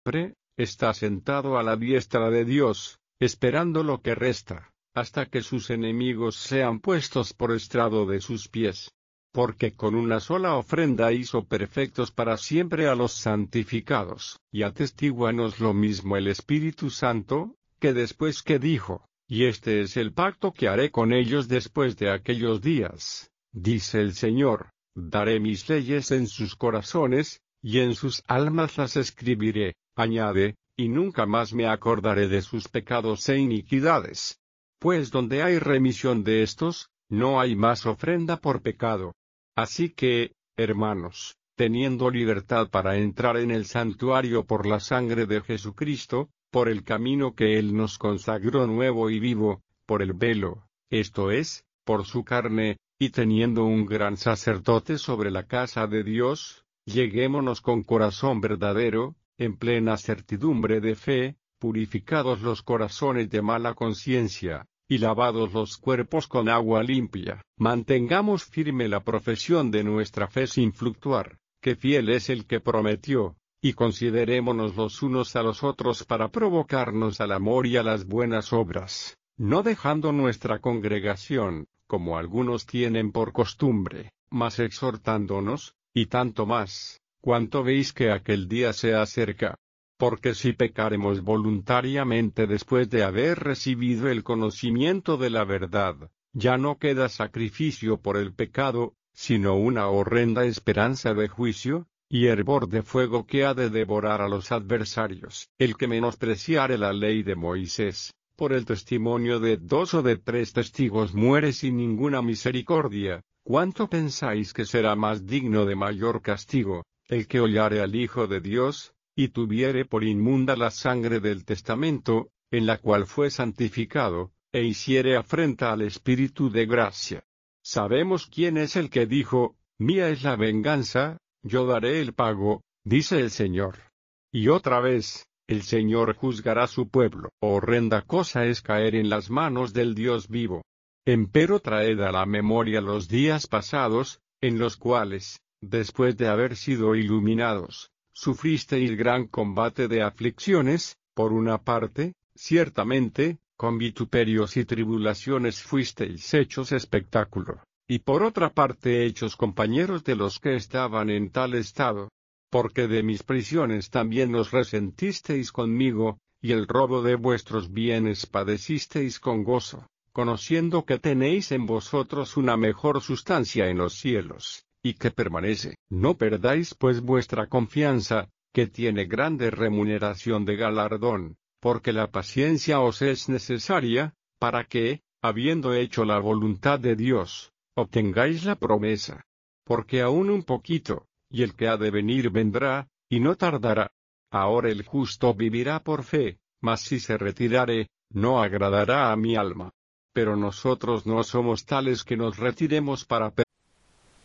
está sentado a la diestra de Dios, esperando lo que resta, hasta que sus enemigos sean puestos por estrado de sus pies. Porque con una sola ofrenda hizo perfectos para siempre a los santificados, y atestíguanos lo mismo el Espíritu Santo, que después que dijo, y este es el pacto que haré con ellos después de aquellos días, dice el Señor, daré mis leyes en sus corazones, y en sus almas las escribiré, añade, y nunca más me acordaré de sus pecados e iniquidades. Pues donde hay remisión de estos, no hay más ofrenda por pecado. Así que, hermanos, teniendo libertad para entrar en el santuario por la sangre de Jesucristo, por el camino que Él nos consagró nuevo y vivo, por el velo, esto es, por su carne, y teniendo un gran sacerdote sobre la casa de Dios, lleguémonos con corazón verdadero, en plena certidumbre de fe, purificados los corazones de mala conciencia, y lavados los cuerpos con agua limpia. Mantengamos firme la profesión de nuestra fe sin fluctuar, que fiel es el que prometió, y considerémonos los unos a los otros para provocarnos al amor y a las buenas obras, no dejando nuestra congregación, como algunos tienen por costumbre, mas exhortándonos, y tanto más, cuanto veis que aquel día se acerca. Porque si pecaremos voluntariamente después de haber recibido el conocimiento de la verdad, ya no queda sacrificio por el pecado, sino una horrenda esperanza de juicio, y hervor de fuego que ha de devorar a los adversarios. El que menospreciare la ley de Moisés, por el testimonio de 2 o de 3 testigos muere sin ninguna misericordia. ¿Cuánto pensáis que será más digno de mayor castigo, el que hollare al Hijo de Dios, y tuviere por inmunda la sangre del testamento, en la cual fue santificado, e hiciere afrenta al Espíritu de gracia? Sabemos quién es el que dijo, mía es la venganza, yo daré el pago, dice el Señor. Y otra vez, el Señor juzgará su pueblo. Horrenda cosa es caer en las manos del Dios vivo. Empero traed a la memoria los días pasados, en los cuales, después de haber sido iluminados, sufristeis gran combate de aflicciones, por una parte, ciertamente, con vituperios y tribulaciones fuisteis hechos espectáculo, y por otra parte hechos compañeros de los que estaban en tal estado. Porque de mis prisiones también os resentisteis conmigo, y el robo de vuestros bienes padecisteis con gozo, conociendo que tenéis en vosotros una mejor sustancia en los cielos, y que permanece. No perdáis pues vuestra confianza, que tiene grande remuneración de galardón, porque la paciencia os es necesaria, para que, habiendo hecho la voluntad de Dios, obtengáis la promesa. Porque aún un poquito, y el que ha de venir vendrá, y no tardará. Ahora el justo vivirá por fe, mas si se retirare, no agradará a mi alma. Pero nosotros no somos tales que nos retiremos para